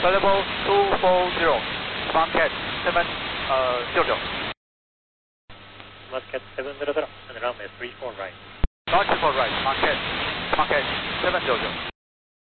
available 240, Market 700. Market 700, and runway 34 right. Market 4 right, Market 700.